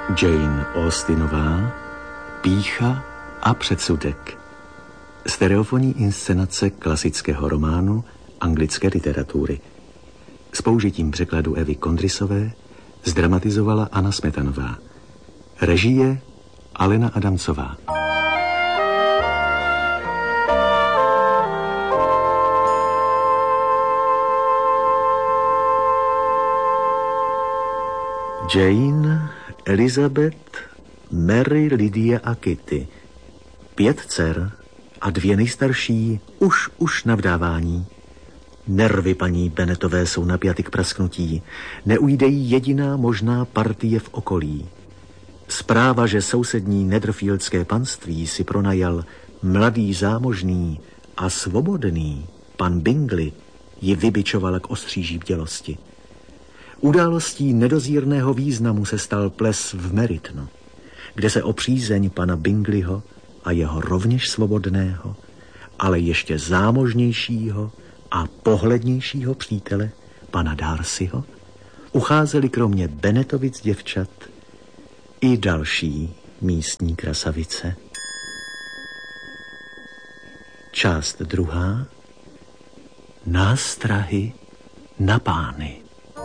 Jane Austenová, Pýcha a předsudek. Stereofonní inscenace klasického románu anglické literatury. S použitím překladu Evy Kondrysové zdramatizovala Anna Smetanová. Režie Alena Adamcová. Jane, Elizabeth, Mary, Lydia a Kitty. 5 dcer a 2 nejstarší už na vdávání. Nervy paní Bennetové jsou napjaty k prasknutí. Neujde jí jediná možná partie v okolí. Zpráva, že sousední Netherfieldské panství si pronajal mladý, zámožný a svobodný pan Bingley, ji vybičovala k ostříží bdělosti. Událostí nedozírného významu se stal ples v Merytonu, kde se o přízeň pana Bingleyho a jeho rovněž svobodného, ale ještě zámožnějšího a pohlednějšího přítele, pana Darcyho, ucházeli kromě Bennetovic děvčat i další místní krasavice. Část 2. Nástrahy na pány.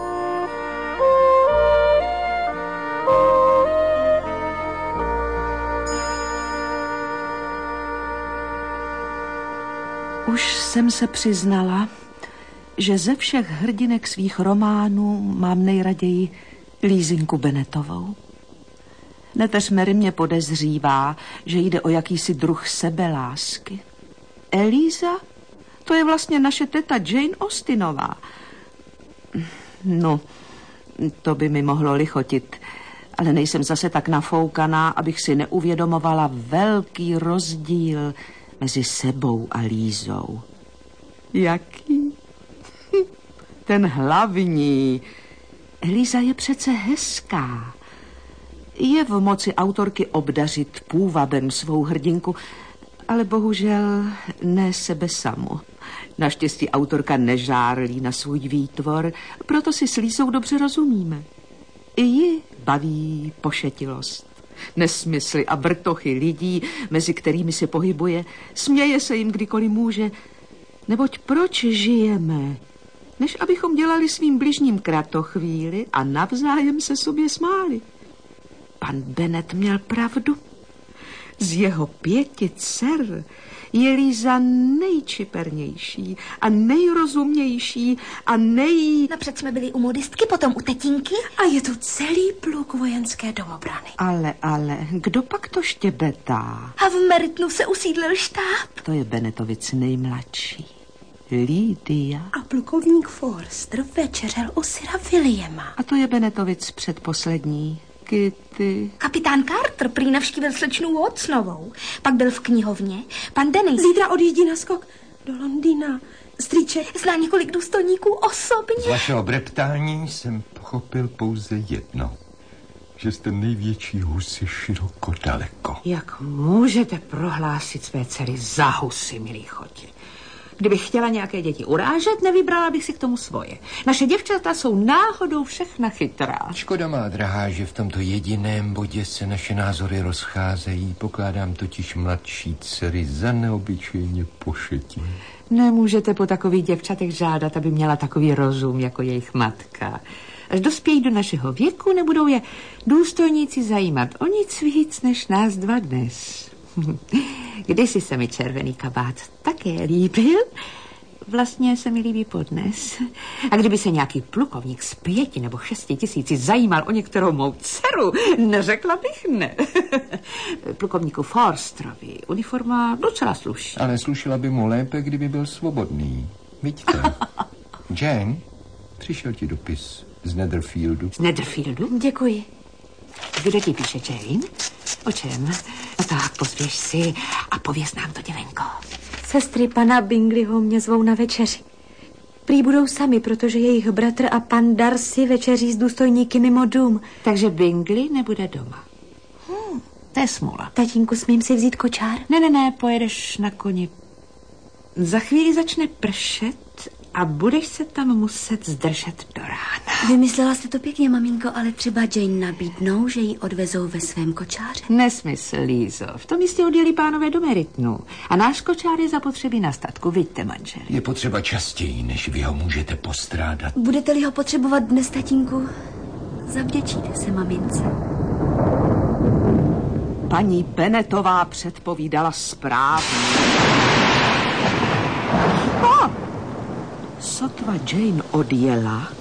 Už jsem se přiznala, že ze všech hrdinek svých románů mám nejraději Lízinku Bennetovou. Neteř Mary mě podezřívá, že jde o jakýsi druh sebelásky. Eliza, to je vlastně naše teta Jane Austenová. No, to by mi mohlo lichotit, ale nejsem zase tak nafoukaná, abych si neuvědomovala velký rozdíl mezi sebou a Lízou. Jaký? Ten hlavní. Eliza je přece hezká. Je v moci autorky obdařit půvabem svou hrdinku, ale bohužel ne sebe samu. Naštěstí autorka nežárlí na svůj výtvor, proto si s Lízou dobře rozumíme. I ji baví pošetilost. Nesmysly a vrtochy lidí, mezi kterými se pohybuje, směje se jim kdykoliv může. Neboť proč žijeme, než abychom dělali svým bližním kratochvíli a navzájem se sobě smáli. Pan Bennet měl pravdu. Z jeho 5 dcer je Líza nejčipernější a nejrozumnější a Napřed jsme byli u modistky, potom u tetínky. A je tu celý pluk vojenské domobrany. Ale, kdo pak to štěbetá? A v Merytonu se usídlil štáb. To je Bennetovic nejmladší. Lydia. A plukovník Forster večeřel u syra Williama. A to je Bennetovic předposlední. Kitty. Kapitán Carter prý navštívil slečnu Watsonovou. Pak byl v knihovně. Pan Dennis zítra odjíždí na skok do Londýna. Strýček zná několik důstojníků osobně. Z vašeho breptání jsem pochopil pouze jedno. Že jste největší husy široko daleko. Jak můžete prohlásit své dcery za husy, milí chotě? Kdybych chtěla nějaké děti urážet, nevybrala bych si k tomu svoje. Naše děvčata jsou náhodou všechna chytrá. Škoda má, drahá, že v tomto jediném bodě se naše názory rozcházejí. Pokládám totiž mladší dcery za neobyčejně pošetí. Nemůžete po takových děvčatech žádat, aby měla takový rozum jako jejich matka. Až dospějí do našeho věku, nebudou je důstojníci zajímat o nic víc než nás dva dnes. Kdysi se mi červený kabát také líbil, vlastně se mi líbí podnes. A kdyby se nějaký plukovník z 5 nebo 6 tisíci zajímal o některou mou dceru, neřekla bych ne. Plukovníku Forsterovi uniforma docela sluší. Ale slušila by mu lépe, kdyby byl svobodný. Vidíte? Jane, přišel ti dopis z Netherfieldu. Z Netherfieldu? Děkuji. Kdo ti píše, Jane? O čem? No tak, pospěš si a pověz nám to, děvenko. Sestry pana Bingleyho mě zvou na večeři. Prý budou sami, protože jejich bratr a pan Darcy večeří s důstojníky mimo dům. Takže Bingley nebude doma. To je smůla. Tatínku, smím si vzít kočár? Ne, pojedeš na koni. Za chvíli začne pršet A budeš se tam muset zdržet do rána. Vymyslela jste to pěkně, maminko, ale třeba Jane nabídnou, že ji odvezou ve svém kočáře. Nesmysl, Lízo. V tom místě odjeli pánové do Meritnu. A náš kočár je zapotřebí na statku, viďte, manželi. Je potřeba častěji, než vy ho můžete postrádat. Budete-li ho potřebovat dnes, tatínku, zavděčíte se mamince. Paní Bennetová předpovídala správně. Sotva Jane odjela,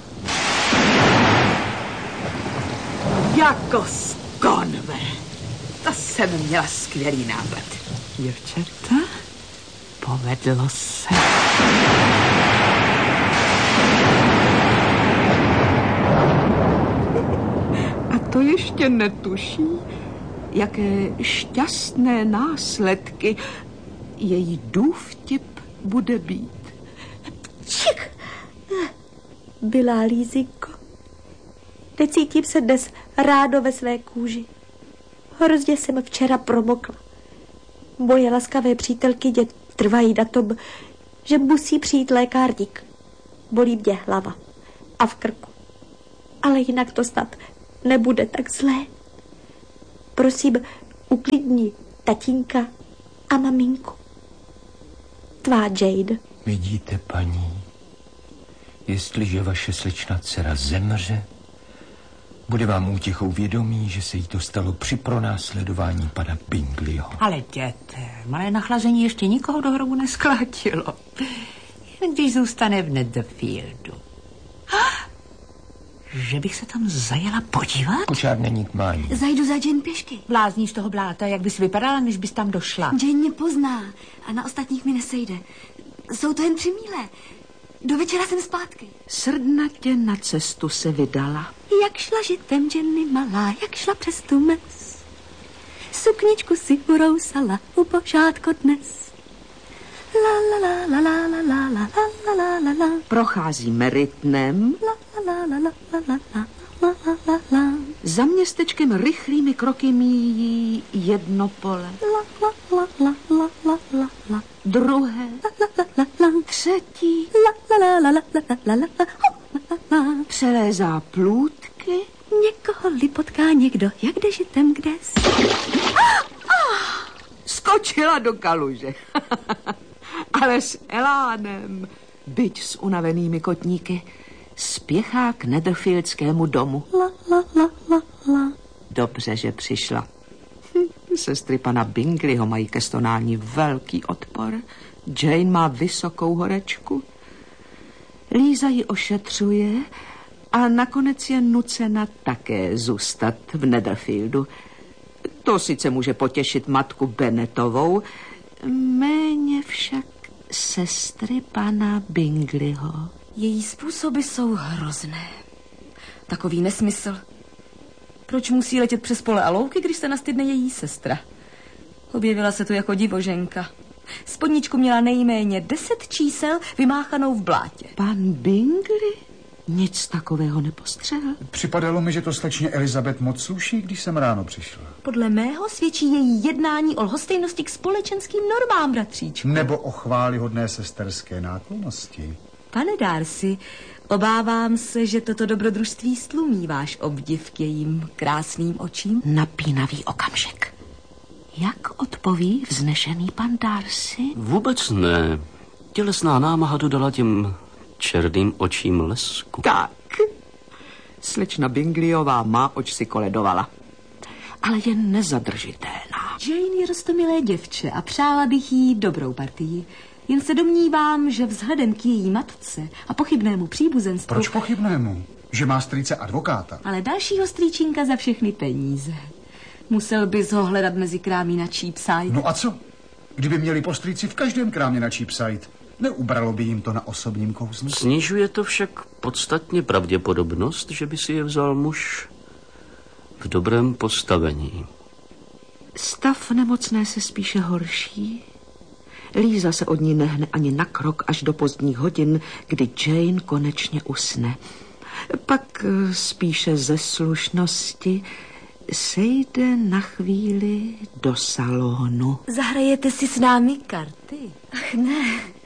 Jako z konve. To jsem měla skvělý nápad. Děvčata, povedlo se. a to ještě netuší, jaké šťastné následky její důvtip bude být. Čik! Byla Lízinko. Necítím se dnes rádo ve své kůži. Hrozně jsem včera promokla. Moje laskavé přítelkyně trvají na tom, že musí přijít lékárník. Bolí mě hlava a v krku. Ale jinak to snad nebude tak zlé. Prosím, uklidni tatínka a maminku. Tvá Jane. Vidíte, paní, jestliže vaše slečna dcera zemře, bude vám útěchou vědomí, že se jí to stalo při pronásledování pana Bingleyho. Ale děte, malé nachlazení ještě nikoho do hrobu nesklátilo. Jen když zůstane v Netherfieldu. Že bych se tam zajela podívat? Kočár není k mání. Zajdu za Jane pěšky. Blázníš toho bláta, jak bys vypadala, než bys tam došla. Jane mě pozná a na ostatních mi nesejde. Jsou to jen 3 míle. Do večera jsem zpátky. Srdnatě na cestu se vydala. Jak šla žitem Jenny malá, jak šla přes tu mes. Sukničku si urousala u pořádko dnes. La la la la la la la la la la la. Prochází Meritnem. La la la la la la la la la la. Za městečkem rychlými kroky míjí jedno pole. La la la la la la la. Druhé. La la la la. Třetí. La la la la la la la la. Přelézá plůtky. Někoho-li potká někdo, jak jde žitem kdes. Skočila do kaluže. Ale s elánem, byť s unavenými kotníky, spěchá k Netherfieldskému domu. La la la la la. Dobře, že přišla. Sestry pana Bingleyho mají ke stonání velký odpor. Jane má vysokou horečku. Líza ji ošetřuje a nakonec je nucena také zůstat v Netherfieldu. To sice může potěšit matku Bennettovou, méně však sestry pana Bingleyho. Její způsoby jsou hrozné. Takový nesmysl. Proč musí letět přes pole a louky, když se nastydne její sestra? Objevila se tu jako divoženka. Spodničku měla nejméně 10 čísel vymáchanou v blátě. Pan Bingley nic takového nepostřehl. Připadalo mi, že to slečně Elizabeth moc sluší, když jsem ráno přišla. Podle mého svědčí její jednání o lhostejnosti k společenským normám, bratříčku. Nebo o chválihodné sesterské náklonnosti. Pane Darcy, obávám se, že toto dobrodružství stlumí váš obdiv k jejím krásným očím. Napínavý okamžik. Jak odpoví vznešený pan Darcy? Vůbec ne. Tělesná námaha dodala těm černým očím lesku. Tak. Slečna Bingleyová má, oč si koledovala. Ale je nezadržitelná. Jane je roztomilé děvče a přála bych jí dobrou partii. Jen se domnívám, že vzhledem k její matce a pochybnému příbuzenstvu... Proč pochybnému? Že má strýce advokáta. Ale dalšího strýčínka za všechny peníze. Musel bys ho hledat mezi krámy na Cheapside. No a co? Kdyby měli po strýci v každém krámě na Cheapside, neubralo by jim to na osobním kouzlu? Snižuje to však podstatně pravděpodobnost, že by si je vzal muž v dobrém postavení. Stav nemocné se spíše horší. Líza se od ní nehne ani na krok až do pozdních hodin, kdy Jane konečně usne. Pak spíše ze slušnosti sejde na chvíli do salonu. Zahrajete si s námi karty? Ach ne,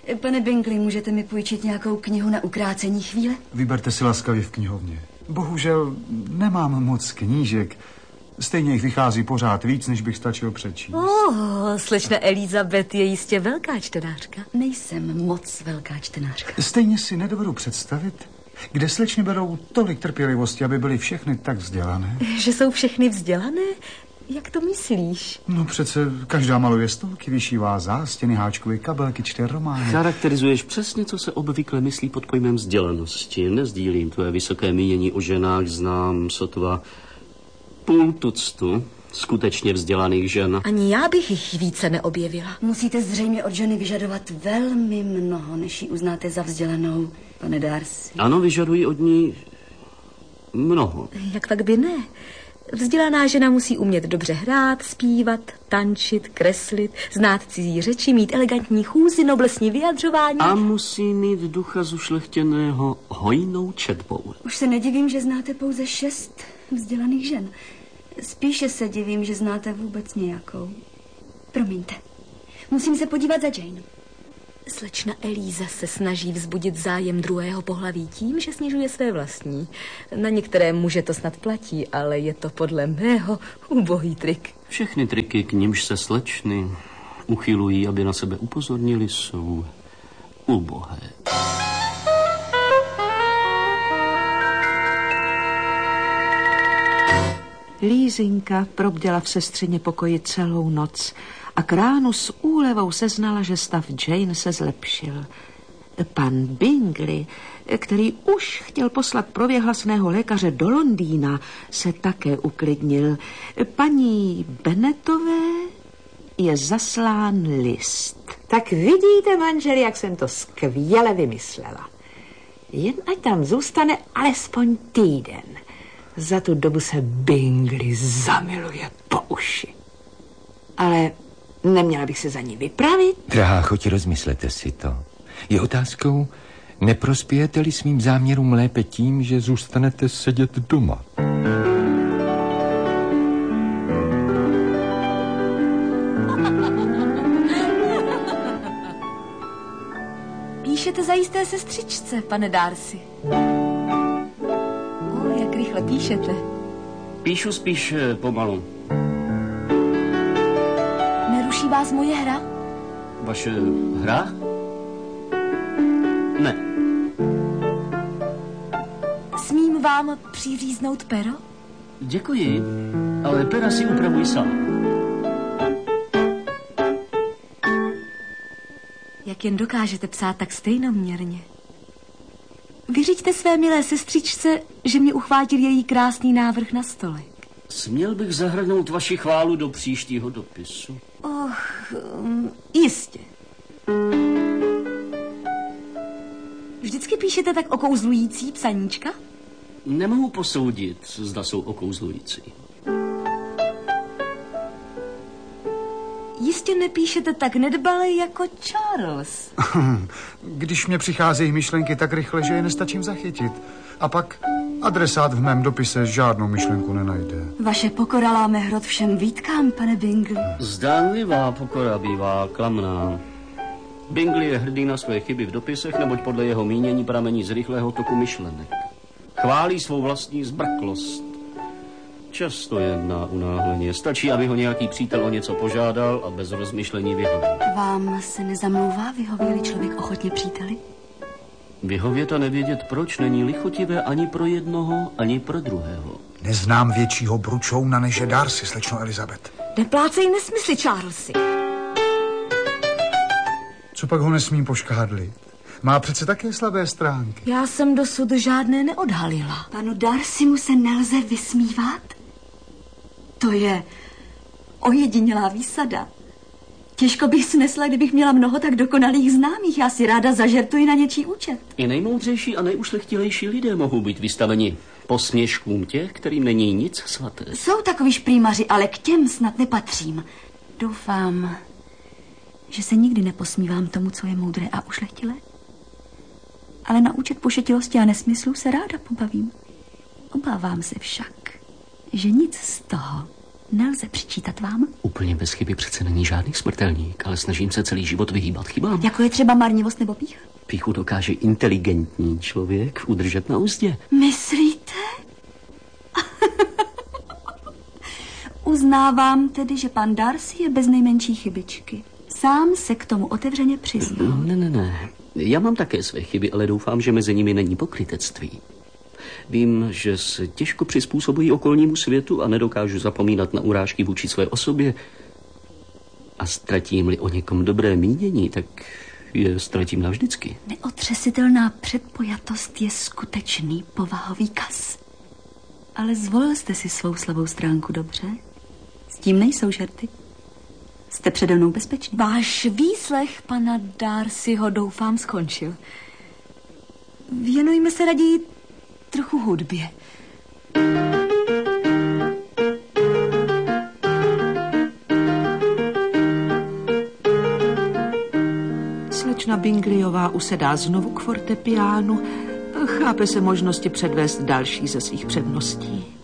Pane Bingley, můžete mi půjčit nějakou knihu na ukrácení chvíle? Vyberte si laskavě v knihovně. Bohužel nemám moc knížek. Stejně jich vychází pořád víc, než bych stačil přečíst. Slečna Elizabeth je jistě velká čtenářka. Nejsem moc velká čtenářka. Stejně si nedovedu představit, kde slečny berou tolik trpělivosti, aby byly všechny tak vzdělané. Že jsou všechny vzdělané? Jak to myslíš? No přece každá maluje stolky, vyšívá zástěny, háčkové kabelky, čte romány. Charakterizuješ přesně, co se obvykle myslí pod pojmem vzdělanosti. Nezdílím tvoje vysoké mínění o ženách, znám sotva půl tuctu skutečně vzdělaných žen. Ani já bych jich více neobjevila. Musíte zřejmě od ženy vyžadovat velmi mnoho, než ji uznáte za vzdělanou, pane Darcy. Ano, vyžaduji od ní mnoho. Jak pak by ne? Vzdělaná žena musí umět dobře hrát, zpívat, tančit, kreslit, znát cizí řeči, mít elegantní chůzi, noblesní vyjadřování. A musí mít ducha zušlechtěného hojnou četbou. Už se nedivím, že znáte pouze 6 vzdělaných žen. Spíše se divím, že znáte vůbec nějakou. Promiňte, musím se podívat za Jane. Slečna Eliza se snaží vzbudit zájem druhého pohlaví tím, že snižuje své vlastní. Na některé muže to snad platí, ale je to podle mého ubohý trik. Všechny triky, k nimž se slečny uchylují, aby na sebe upozornili, jsou ubohé. Lízinka probděla v sestřině pokoji celou noc a k ránu s úlevou seznala, že stav Jane se zlepšil. Pan Bingley, který už chtěl poslat prověhlasného lékaře do Londýna, se také uklidnil. Paní Bennetové je zaslán list. Tak vidíte, manželi, jak jsem to skvěle vymyslela. Jen ať tam zůstane alespoň týden. Za tu dobu se Bingley zamiluje po uši. Ale neměla bych se za ní vypravit? Drahá choť, rozmyslete si to. Je otázkou, neprospějete-li svým záměrům lépe tím, že zůstanete sedět doma? Píšete zajisté sestřičce, pane Darcy. Jak rychle píšete. Píšu spíš pomalu. Neruší vás moje hra? Vaše hra? Ne. Smím vám přiříznout pero? Děkuji, ale pera si upravuji sám. Jak jen dokážete psát tak stejnoměrně. Vyřiďte své milé sestřičce, že mě uchvátil její krásný návrh na stolek. Směl bych zahrnout vaši chválu do příštího dopisu? Jistě. Vždycky píšete tak okouzlující psaníčka? Nemohu posoudit, zda jsou okouzlující. Jistě nepíšete tak nedbale jako Charles. Když mě přicházejí myšlenky tak rychle, že je nestačím zachytit. A pak adresát v mém dopise žádnou myšlenku nenajde. Vaše pokora láme hrot všem výtkám, pane Bingley. Zdánlivá pokora bývá klamná. Bingley je hrdý na své chyby v dopisech, neboť podle jeho mínění pramení z rychlého toku myšlenek. Chválí svou vlastní zbrklost. Často jedná unáhleně. Stačí, aby ho nějaký přítel o něco požádal a bez rozmyšlení vyhověl. Vám se nezamlouvá, vyhověli člověk ochotně příteli? Vyhovět a nevědět proč není lichotivé ani pro jednoho, ani pro druhého. Neznám většího bručouna než je Darcy, slečno Elizabeth. Neplácej nesmysly, Charlesy. Co pak ho nesmím poškádlit? Má přece také slabé stránky. Já jsem dosud žádné neodhalila. Panu Darcymu se nelze vysmívat? To je ojedinělá výsada. Těžko bych snesla, kdybych měla mnoho tak dokonalých známých. Já si ráda zažertuji na něčí účet. I nejmoudřejší a nejušlechtilejší lidé mohou být vystaveni posměškům těch, kterým není nic svaté. Jsou takoví šprýmaři, ale k těm snad nepatřím. Doufám, že se nikdy neposmívám tomu, co je moudré a ušlechtilé. Ale na účet pošetilosti a nesmyslů se ráda pobavím. Obávám se však, že nic z toho nelze přičítat vám? Úplně bez chyby přece není žádný smrtelník, ale snažím se celý život vyhýbat chybám. Jako je třeba marnivost nebo pýcha? Pýchu dokáže inteligentní člověk udržet na úzdě. Myslíte? Uznávám tedy, že pan Darcy je bez nejmenší chybičky. Sám se k tomu otevřeně přiznal. Ne. Já mám také své chyby, ale doufám, že mezi nimi není pokrytectví. Vím, že se těžko přizpůsobují okolnímu světu a nedokážu zapomínat na urážky vůči své osobě. A ztratím-li o někom dobré mínění, tak je ztratím navždycky. Neotřesitelná předpojatost je skutečný povahový kas. Ale zvolil jste si svou slabou stránku dobře? S tím nejsou žerty. Jste přede mnou bezpečný. Váš výslech pana Darcyho, doufám, skončil. Věnujme se raději trochu hudbě. Slečna Bingleyová usedá znovu k fortepiánu. Chápe se možnosti předvést další ze svých předností.